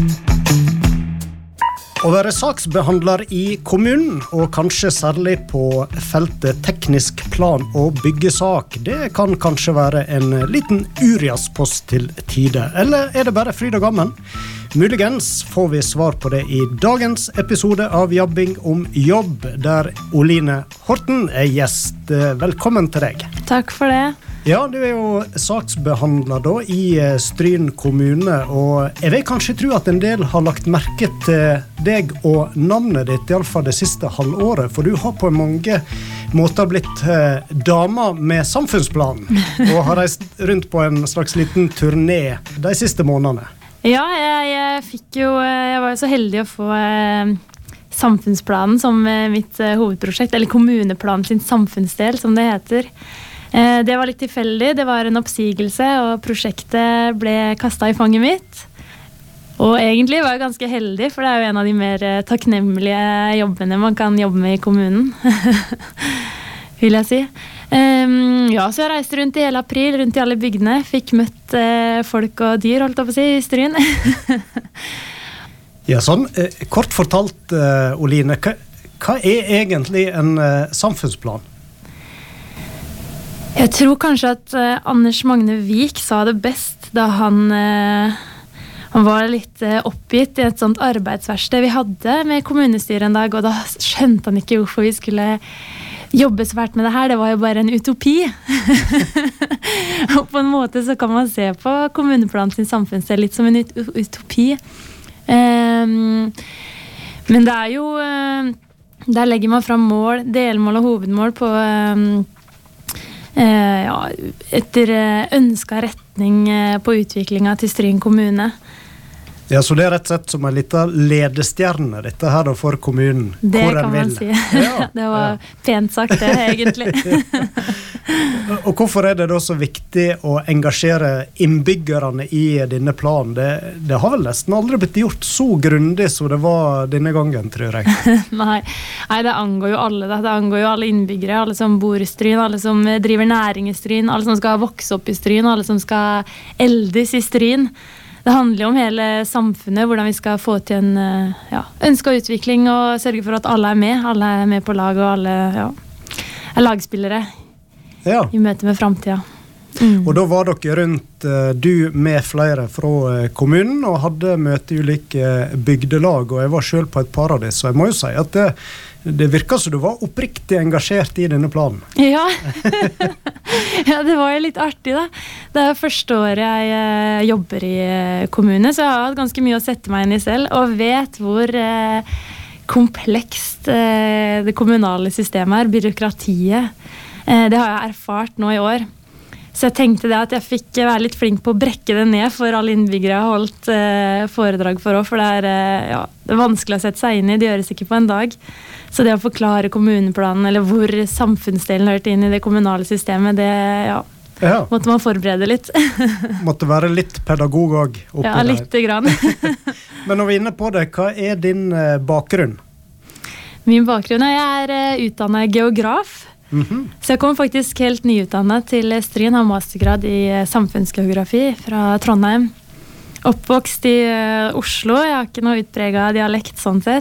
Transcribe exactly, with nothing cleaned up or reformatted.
Å være saksbehandler i kommunen, og kanskje særlig på feltet teknisk plan og byggesak, det kan kanskje være en liten uriaspost til tide. Eller er det bare fryd og gammen? Muligens får vi svar på det i dagens episode av Jabbing om jobb, der Oline Horten er gjest. Velkommen til deg. Takk for det. Ja, du er jo saksbehandler da i Stryn kommune, og jeg vil kanskje tro at en del har lagt merke til deg og navnet ditt, i alle fall det siste halvåret, for du har på mange måter blitt eh, dama med samfunnsplan, og har reist rundt på en slags liten turné de siste månedene. Ja, jeg, jeg fikk jo, jeg var jo så heldig å få eh, samfunnsplanen som eh, mitt eh, hovedprosjekt, eller kommuneplanen sin samfunnsdel, som det heter. Eh, det var litt tilfeldig, det var en oppsigelse, og prosjektet ble kastet i fanget mitt. Og egentlig var jeg ganske heldig, for det er jo en av de mer eh, takknemlige jobbene man kan jobbe med i kommunen, vil jeg si. Um, ja, så jeg reiste rundt i hele april, rundt i alle bygdene, fikk møtt eh, folk og dyr, holdt jeg på å si, i Stryn. Ja, sånn, eh, kort fortalt, eh, Oline, hva, hva er egentlig en eh, samfunnsplan? Jeg tror kanskje at eh, Anders Magne Vik sa det best da han, eh, han var litt eh, oppgitt i et sånt arbeidsverksted vi hadde med kommunestyret en dag, og da skjønte han ikke hvorfor vi skulle jobbe svært med det her, det var jo bare en utopi. Og på en måte så kan man se på kommuneplanen sin samfunnsdel litt som en ut utopi. Um, men det er jo, uh, der legger man fram mål, delmål og hovedmål på um, uh, ja, etter uh, ønsket retning uh, på utviklingen til Stryn kommune. Ja, så det er rett og slett som en liten ledestjerne, dette her da for kommunen. Det hvor kan man vil. si. Ja, det var ja. Pent sagt det, egentlig. Og hvorfor er det da så viktig å engasjere innbyggerne i denne planen? Det, det har vel nesten aldri blitt gjort så grundig som det var denne gangen, tror jeg. Nei. Nei, det angår jo alle. Det, det angår jo alle innbyggere, alle som bor i Stryn, alle som driver næring i Stryn, alle som skal vokse opp i Stryn, alle som skal eldes i Stryn. Det handler jo om hele samfunnet, hvordan vi skal få til en ja, ønsket utvikling og sørge for at alle er med. Alle er med på lag, og alle ja, er lagspillere ja. I møte med fremtiden. Mm. Og da var dere rundt, du med flere fra kommunen, og hadde møte i ulike bygdelag, og jeg var selv på et par av det, så jeg må jo si at det, det virker som du var oppriktig engasjert i denne planen. Ja, ja det var jo litt artig da. Det er første året jeg eh, jobber i eh, kommune, så jeg har hatt ganske mye å sette meg inn i selv, og vet hvor eh, komplekst eh, det kommunale systemet er, byråkratiet. Eh, det har jeg erfart nå i år. Så jeg tenkte det at jeg fikk være litt flink på å brekke det ned for alle innbyggere jeg har holdt eh, foredrag for også, for det er, eh, ja, det er vanskelig å sette seg inn i, det gjøres ikke på en dag. Så det å forklare kommuneplanen, eller hvor samfunnsdelen hørte inn i det kommunale systemet, det ja, ja. måtte man forberede litt. Måtte være litt pedagog også oppi ja, litt grann. Men når vi er inne på det, hva er din eh, bakgrunn? Min bakgrunn er jeg er uh, utdannet geograf. Mm-hmm. Så jeg kom faktisk helt nyutdannet til Stryn, har mastergrad i uh, samfunnsgeografi fra Trondheim. Oppvokst i uh, Oslo, jeg har ikke noe utpreget dialekt sånn sett.